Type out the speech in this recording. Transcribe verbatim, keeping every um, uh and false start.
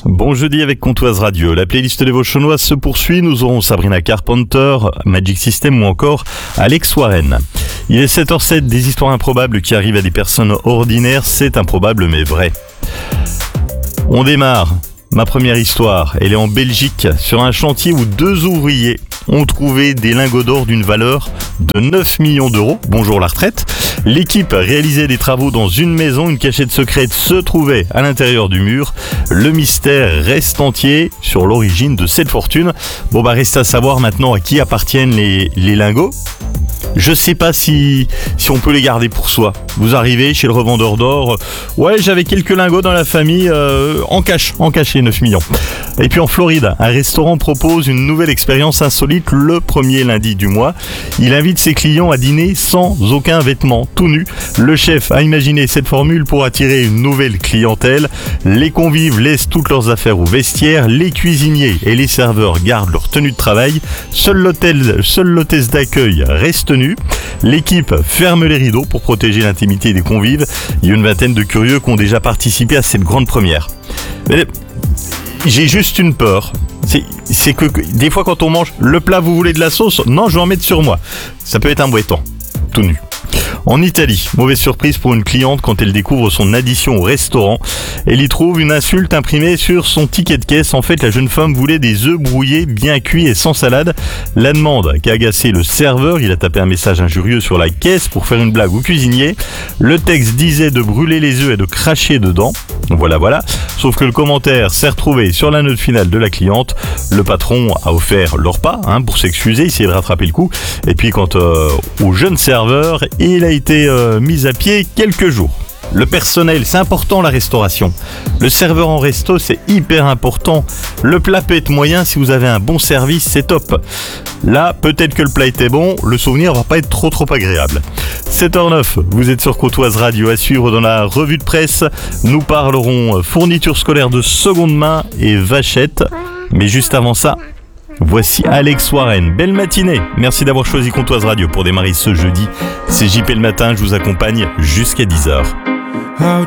Bon jeudi avec Comtoise Radio. La playlist des Vauchonnois se poursuit. Nous aurons Sabrina Carpenter, Magic System ou encore Alex Warren. Il est sept heures zéro sept, des histoires improbables qui arrivent à des personnes ordinaires. C'est improbable mais vrai. On démarre. Ma première histoire, elle est en Belgique, sur un chantier où deux ouvriers ont trouvé des lingots d'or d'une valeur de neuf millions d'euros. Bonjour la retraite. L'équipe réalisait des travaux dans une maison, une cachette secrète se trouvait à l'intérieur du mur. Le mystère reste entier sur l'origine de cette fortune. Bon bah reste à savoir maintenant à qui appartiennent les, les lingots. Je sais pas si, si on peut les garder pour soi. Vous arrivez chez le revendeur d'or, ouais j'avais quelques lingots dans la famille, euh, en cash, en caché neuf millions. Et puis en Floride, un restaurant propose une nouvelle expérience insolite le premier lundi du mois. Il invite ses clients à dîner sans aucun vêtement, tout nu. Le chef a imaginé cette formule pour attirer une nouvelle clientèle. Les convives laissent toutes leurs affaires au vestiaire, les cuisiniers et les serveurs gardent leur tenue de travail. Seul l'hôtel, seule l'hôtesse d'accueil reste nue. L'équipe ferme les rideaux pour protéger l'intimité des convives. Il y a une vingtaine de curieux qui ont déjà participé à cette grande première. Mais j'ai juste une peur. C'est, c'est que, que des fois quand on mange le plat, vous voulez de la sauce? Non, je vais en mettre sur moi. Ça peut être un embêtant, tout nu. En Italie, mauvaise surprise pour une cliente quand elle découvre son addition au restaurant. Elle y trouve une insulte imprimée sur son ticket de caisse. En fait, la jeune femme voulait des œufs brouillés, bien cuits et sans salade. La demande qui a agacé le serveur. Il a tapé un message injurieux sur la caisse pour faire une blague au cuisinier. Le texte disait de brûler les œufs et de cracher dedans. Voilà, voilà. Sauf que le commentaire s'est retrouvé sur la note finale de la cliente. Le patron a offert le repas hein, pour s'excuser, essayer de rattraper le coup. Et puis quant euh, au jeune serveur, il a été euh, mis à pied quelques jours. Le personnel, c'est important la restauration. Le serveur en resto, c'est hyper important. Le plat peut être moyen, si vous avez un bon service, c'est top. Là, peut-être que le plat était bon, le souvenir va pas être trop trop agréable. sept heures neuf, vous êtes sur Comtoise Radio. À suivre dans la revue de presse, nous parlerons fournitures scolaires de seconde main et vachettes. Mais juste avant ça, voici Alex Warren. Belle matinée. Merci d'avoir choisi Comtoise Radio pour démarrer ce jeudi. C'est J P le matin, je vous accompagne jusqu'à dix heures.